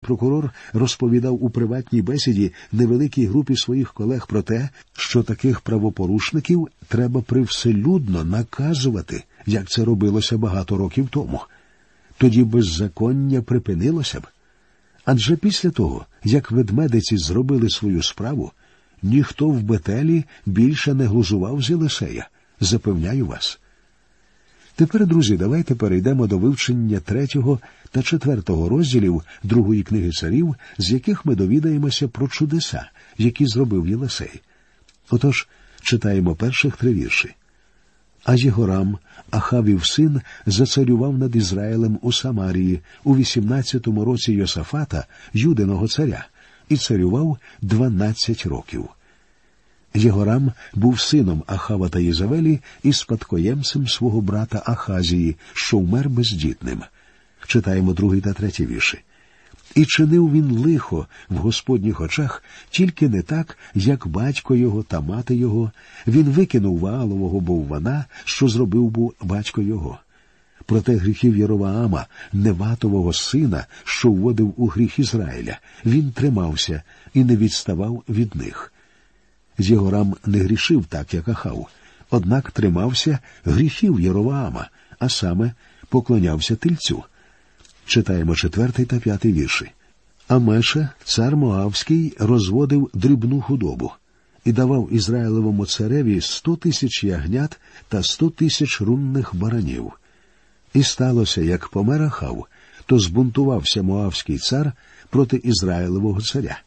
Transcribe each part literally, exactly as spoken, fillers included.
прокурор розповідав у приватній бесіді невеликій групі своїх колег про те, що таких правопорушників треба привселюдно наказувати, як це робилося багато років тому. Тоді беззаконня припинилося б. Адже після того, як ведмедиці зробили свою справу, ніхто в Бетелі більше не глузував з Єлисея, запевняю вас. Тепер, друзі, давайте перейдемо до вивчення третього та четвертого розділів другої книги царів, з яких ми довідаємося про чудеса, які зробив Єлисей. Отож, читаємо перших три вірші. А Єгорам, Ахавів син, зацарював над Ізраїлем у Самарії у вісімнадцятому році Йосафата, Юдиного царя, і царював дванадцять років. Єгорам був сином Ахава та Єзавелі і спадкоємцем свого брата Ахазії, що вмер бездітним. Читаємо другий та третій вірші. І чинив він лихо в Господніх очах, тільки не так, як батько його та мати його. Він викинув Ваалового боввана, що зробив був батько його. Проте гріхів Єровоама, Неватового сина, що вводив у гріх Ізраїля, він тримався і не відставав від них. Єгорам не грішив так, як Ахав, однак тримався гріхів Єровоама, а саме поклонявся тельцю. Читаємо четвертий та п'ятий вірші. А Меша, цар Моавський, розводив дрібну худобу і давав Ізраїлевому цареві сто тисяч ягнят та сто тисяч рунних баранів. І сталося, як помер Ахав, то збунтувався Моавський цар проти Ізраїлевого царя.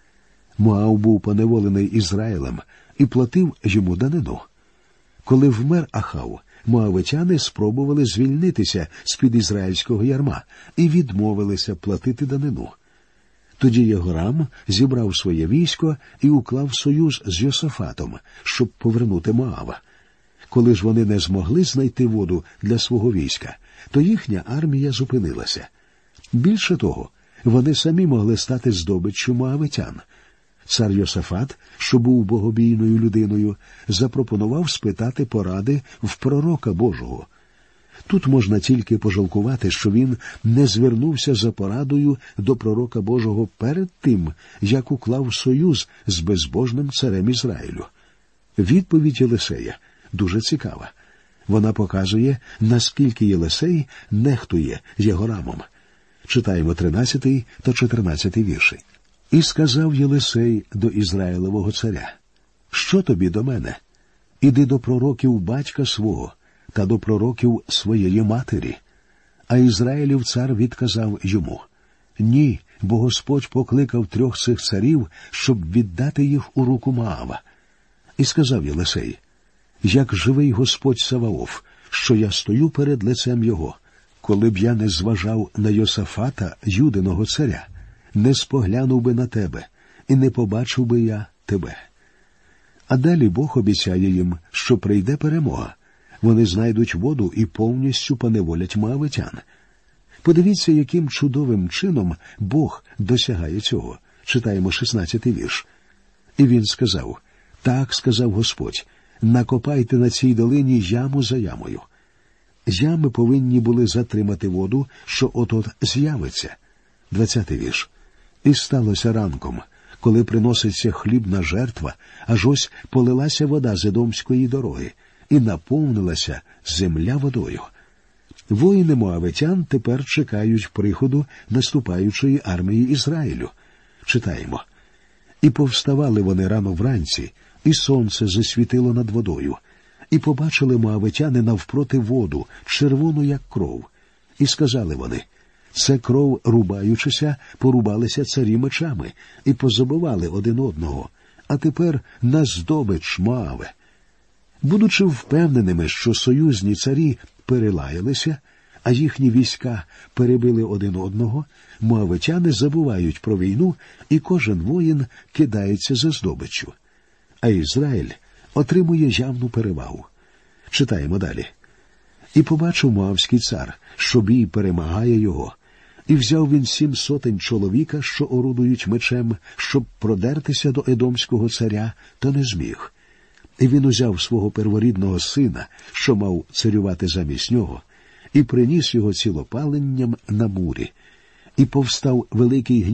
Моав був поневолений Ізраїлем і платив йому данину. Коли вмер Ахав, моавитяни спробували звільнитися з-під ізраїльського ярма і відмовилися платити данину. Тоді Єгорам зібрав своє військо і уклав союз з Йосафатом, щоб повернути Моава. Коли ж вони не змогли знайти воду для свого війська, то їхня армія зупинилася. Більше того, вони самі могли стати здобиччю моавитян. Цар Йосафат, що був богобійною людиною, запропонував спитати поради в пророка Божого. Тут можна тільки пожалкувати, що він не звернувся за порадою до пророка Божого перед тим, як уклав союз з безбожним царем Ізраїлю. Відповідь Єлисея дуже цікава. Вона показує, наскільки Єлисей нехтує Єгорамом. Читаємо тринадцятий та чотирнадцятий вірші. «І сказав Єлисей до Ізраїлевого царя, що тобі до мене? Іди до пророків батька свого та до пророків своєї матері». А Ізраїлів цар відказав йому, «Ні, бо Господь покликав трьох цих царів, щоб віддати їх у руку Моава». І сказав Єлисей, «Як живий Господь Саваоф, що я стою перед лицем його, коли б я не зважав на Йосафата, Юдиного царя, не споглянув би на тебе, і не побачив би я тебе». А далі Бог обіцяє їм, що прийде перемога. Вони знайдуть воду і повністю поневолять моавитян. Подивіться, яким чудовим чином Бог досягає цього. Читаємо шістнадцятий вірш. І він сказав, «Так, сказав Господь, накопайте на цій долині яму за ямою». Ями повинні були затримати воду, що от-от з'явиться. двадцятий вірш. І сталося ранком, коли приноситься хлібна жертва, аж ось полилася вода з Едомської дороги, і наповнилася земля водою. Воїни моавитян тепер чекають приходу наступаючої армії Ізраїлю. Читаємо. І повставали вони рано вранці, і сонце засвітило над водою, і побачили моавитяни навпроти воду, червону, як кров. І сказали вони, це кров, рубаючися, порубалися царі мечами і позабивали один одного, а тепер на здобич Моаве. Будучи впевненими, що союзні царі перелаялися, а їхні війська перебили один одного, моавитяни забувають про війну, і кожен воїн кидається за здобиччю. А Ізраїль отримує явну перевагу. Читаємо далі. І побачив моавський цар, що бій перемагає його, і взяв він сім сотень чоловіка, що орудують мечем, щоб продертися до едомського царя, та не зміг. І він узяв свого перворідного сина, що мав царювати замість нього, і приніс його цілопаленням на мурі. І повстав великий гнів